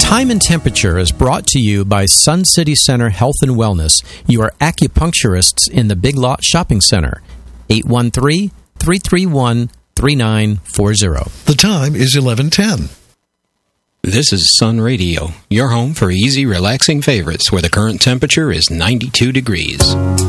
Time and Temperature is brought to you by Sun City Center Health and Wellness, your acupuncturists in the Big Lot Shopping Center. 813-331-3940. The time is 11:10. This is Sun Radio, your home for easy, relaxing favorites where the current temperature is 92 degrees.